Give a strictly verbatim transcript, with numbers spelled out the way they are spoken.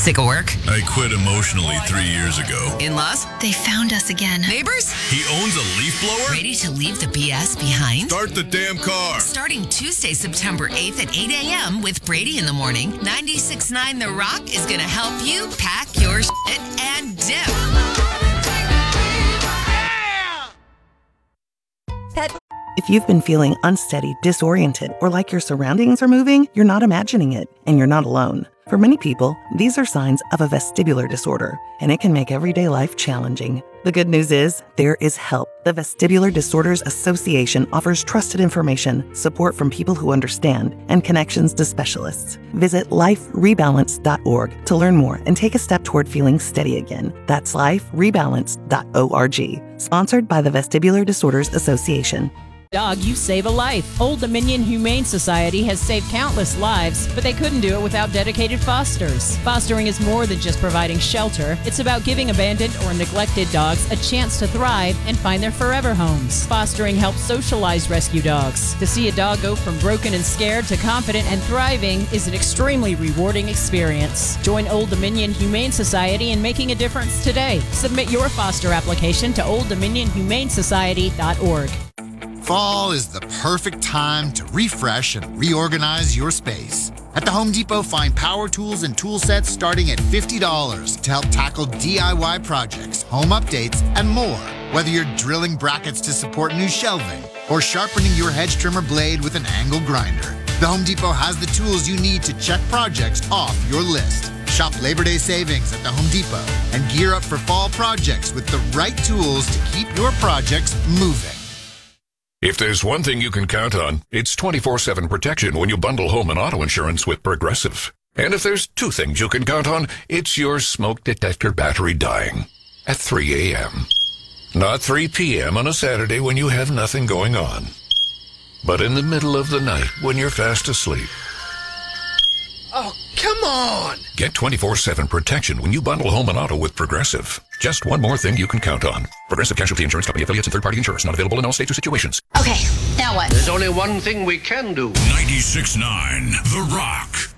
Sick of work? I quit emotionally three years ago. In-laws? They found us again. Neighbors? He owns a leaf blower? Ready to leave the B S behind? Start the damn car. Starting Tuesday, September eighth at eight a.m. with Brady in the morning, ninety-six point nine The Rock is going to help you pack your shit and dip. Pet. If you've been feeling unsteady, disoriented, or like your surroundings are moving, you're not imagining it, and you're not alone. For many people, these are signs of a vestibular disorder, and it can make everyday life challenging. The good news is, there is help. The Vestibular Disorders Association offers trusted information, support from people who understand, and connections to specialists. Visit life rebalance dot org to learn more and take a step toward feeling steady again. That's life rebalance dot org. Sponsored by the Vestibular Disorders Association. Dog, you save a life. Old Dominion Humane Society has saved countless lives, but they couldn't do it without dedicated fosters. Fostering is more than just providing shelter. It's about giving abandoned or neglected dogs a chance to thrive and find their forever homes. Fostering helps socialize rescue dogs. To see a dog go from broken and scared to confident and thriving is an extremely rewarding experience. Join Old Dominion Humane Society in making a difference today. Submit your foster application to old dominion humane society dot org. Fall is the perfect time to refresh and reorganize your space. At the Home Depot, find power tools and tool sets starting at fifty dollars to help tackle D I Y projects, home updates, and more. Whether you're drilling brackets to support new shelving or sharpening your hedge trimmer blade with an angle grinder, the Home Depot has the tools you need to check projects off your list. Shop Labor Day savings at the Home Depot and gear up for fall projects with the right tools to keep your projects moving. If there's one thing you can count on, it's twenty-four seven protection when you bundle home and auto insurance with Progressive. And if there's two things you can count on, it's your smoke detector battery dying at three a.m. Not three p.m. on a Saturday when you have nothing going on, but in the middle of the night when you're fast asleep. Oh, come on! Get twenty-four seven protection when you bundle home and auto with Progressive. Just one more thing you can count on. Progressive Casualty Insurance Company affiliates and third-party insurers. Not available in all states or situations. Okay, now what? There's only one thing we can do. ninety-six point nine The Rock.